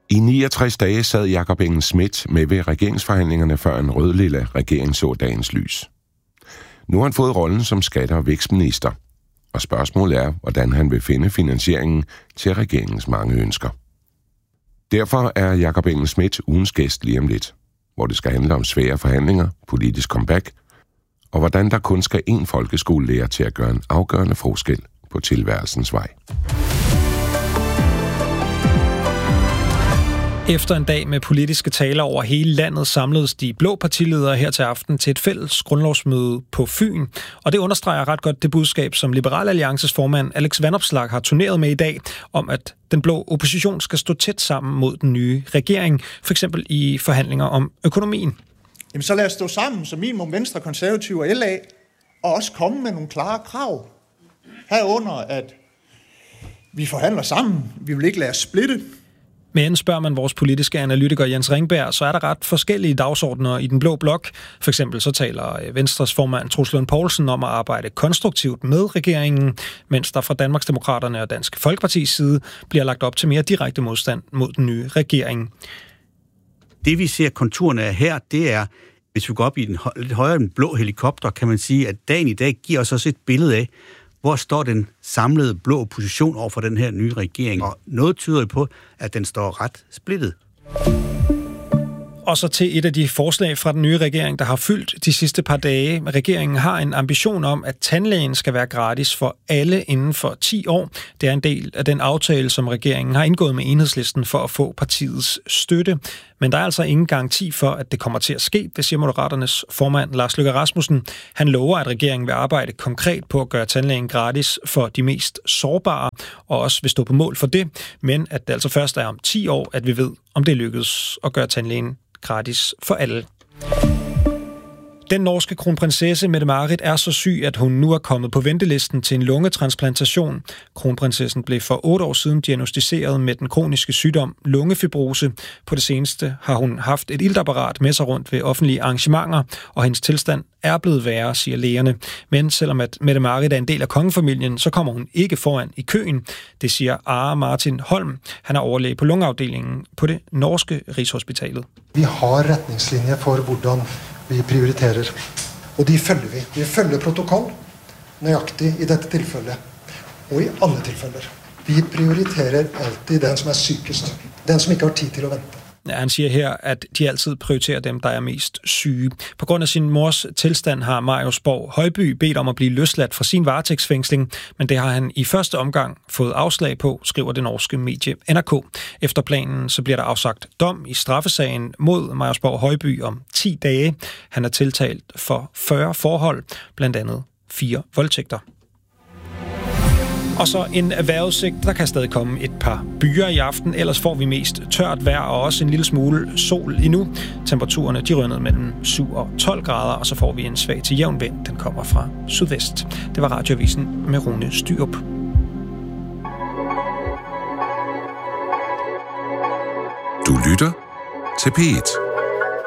I 69 dage sad Jakob Engel-Schmidt med ved regeringsforhandlingerne, før en rød-lilla regering så dagens lys. Nu har han fået rollen som skatte- og vækstminister, og spørgsmålet er, hvordan han vil finde finansieringen til regeringens mange ønsker. Derfor er Jakob Engel-Schmidt ugens gæst lige om lidt, hvor det skal handle om svære forhandlinger, politisk comeback, og hvordan der kun skal én folkeskolelærer til at gøre en afgørende forskel på tilværelsens vej. Efter en dag med politiske taler over hele landet samledes de blå partiledere her til aften til et fælles grundlovsmøde på Fyn. Og det understreger ret godt det budskab, som Liberal Alliances formand Alex Vanopslagh har turneret med i dag, om at den blå opposition skal stå tæt sammen mod den nye regering, for eksempel i forhandlinger om økonomien. Jamen så lad os stå sammen som minimum Venstre, Konservative og LA, og også komme med nogle klare krav. Herunder, at vi forhandler sammen. Vi vil ikke lade os splitte. Men spørger man vores politiske analytiker Jens Ringberg, så er der ret forskellige dagsordner i den blå blok. For eksempel så taler Venstres formand Troels Lund Poulsen om at arbejde konstruktivt med regeringen, mens der fra Danmarksdemokraterne og Dansk Folkepartis side bliver lagt op til mere direkte modstand mod den nye regering. Det vi ser konturerne af her, det er, hvis vi går op i den lidt højere den blå helikopter, kan man sige, at dagen i dag giver os også et billede af, hvor står den samlede blå opposition over for den her nye regering. Og noget tyder på, at den står ret splittet. Og så til et af de forslag fra den nye regering, der har fyldt de sidste par dage. Regeringen har en ambition om, at tandlægen skal være gratis for alle inden for 10 år. Det er en del af den aftale, som regeringen har indgået med Enhedslisten for at få partiets støtte. Men der er altså ingen garanti for, at det kommer til at ske, det siger Moderaternes formand Lars Løkke Rasmussen. Han lover, at regeringen vil arbejde konkret på at gøre tandlægen gratis for de mest sårbare, og også vil stå på mål for det, men at det altså først er om 10 år, at vi ved, om det lykkes at gøre tandlægen gratis for alle. Den norske kronprinsesse Mette-Marit er så syg, at hun nu er kommet på ventelisten til en lungetransplantation. Kronprinsessen blev for 8 år siden diagnosticeret med den kroniske sygdom lungefibrose. På det seneste har hun haft et iltapparat med sig rundt ved offentlige arrangementer, og hendes tilstand er blevet værre, siger lægerne. Men selvom at Mette-Marit er en del af kongefamilien, så kommer hun ikke foran i køen. Det siger Are Martin Holm. Han er overlæge på lungeafdelingen på det norske Rigshospitalet. Vi har retningslinjer for, hvordan vi prioriterer, og de følger vi. Vi følger protokol, nøjagtig i dette tilfælde, og i alle tilfælder. Vi prioriterer altid den, som er sykest, den, som ikke har tid til at vente. Ja, han siger her, at de altid prioriterer dem, der er mest syge. På grund af sin mors tilstand har Marius Borg Højby bedt om at blive løsladt fra sin varetægtsfængsling, men det har han i første omgang fået afslag på, skriver det norske medie NRK. Efter planen så bliver der afsagt dom i straffesagen mod Marius Borg Højby om 10 dage. Han er tiltalt for 40 forhold, blandt andet 4 voldtægter. Og så en vejrudsigt. Der kan stadig komme et par byer i aften, ellers får vi mest tørt vejr og også en lille smule sol endnu. Temperaturerne de rønnede mellem 7 og 12 grader, og så får vi en svag til jævn vind. Den kommer fra sydvest. Det var Radioavisen med Rune Styrup. Du lytter til P1.